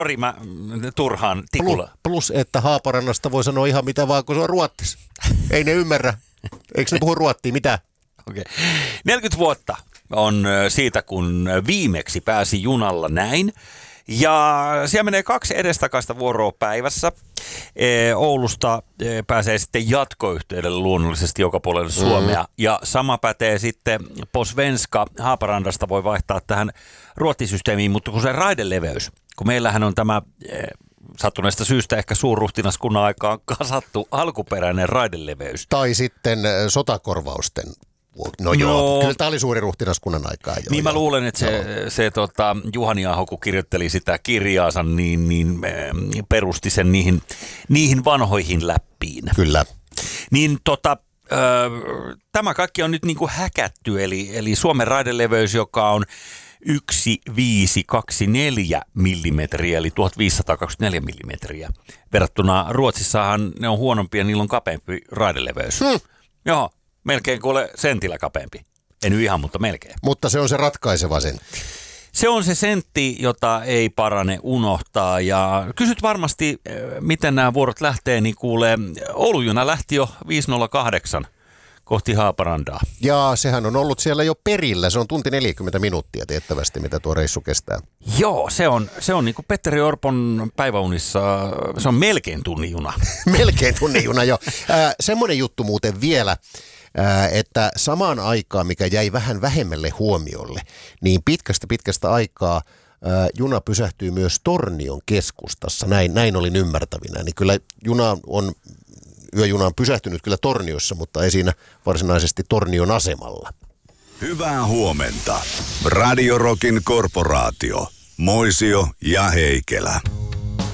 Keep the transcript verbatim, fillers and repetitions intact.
Sori, mä turhaan tikulla. Plus, plus, että Haaparannasta voi sanoa ihan mitä vaan, kun se on ruottis. Ei ne ymmärrä. Eikö ne puhu ruottia? Mitä? Okei. Okay. neljäkymmentä vuotta on siitä, kun viimeksi pääsi junalla näin. Ja siellä menee kaksi edestakaista vuoroa päivässä. Oulusta pääsee sitten jatkoyhteydelle luonnollisesti joka puolelle Suomea. Mm. Ja sama pätee sitten på svenska. Haaparandasta voi vaihtaa tähän ruottisysteemiin, mutta kun se raideleveys, kun meillähän on tämä sattuneesta syystä ehkä suurruhtinaskunnan aikaan kasattu alkuperäinen raideleveys. Tai sitten sotakorvausten. No joo, no, kyllä tämä oli suuri ruhtinaskunnan aikaa. Jo, niin jo. mä luulen, että se, se tota, Juhani Aho, kun kirjoitteli sitä kirjaansa, niin, niin äh, perusti sen niihin, niihin vanhoihin läppiin. Kyllä. Niin tota, äh, tämä kaikki on nyt niin kuin häkätty, eli, eli Suomen raideleveys, joka on yksi pilkku viisi kaksi neljä millimetriä, eli tuhatviisisataakaksikymmentäneljä millimetriä. Verrattuna Ruotsissahan ne on huonompia, niillä on kapeampi raideleveys. Hmm. Joo. Melkein kuule sentillä kapeampi. En nyt ihan, mutta melkein. Mutta se on se ratkaiseva sentti. Se on se sentti, jota ei parane unohtaa. Ja kysyt varmasti, miten nämä vuorot lähtee, niin kuulee, Oulun juna lähti jo viisi nolla kahdeksan kohti Haaparandaa. Ja sehän on ollut siellä jo perillä. Se on tunti neljäkymmentä minuuttia tiettävästi, mitä tuo reissu kestää. Joo, se on, se on niin kuin Petteri Orpon päiväunissa, se on melkein tunnin juna. Melkein tunnin juna, joo. Äh, semmoinen juttu muuten vielä, että samaan aikaan, mikä jäi vähän vähemmälle huomiolle, niin pitkästä pitkästä aikaa juna pysähtyy myös Tornion keskustassa. Näin, näin olin ymmärtävinä. Niin kyllä juna on, yöjuna on pysähtynyt kyllä Torniossa, mutta ei siinä varsinaisesti Tornion asemalla. Hyvää huomenta. Radio Rockin korporaatio. Moisio ja Heikelä.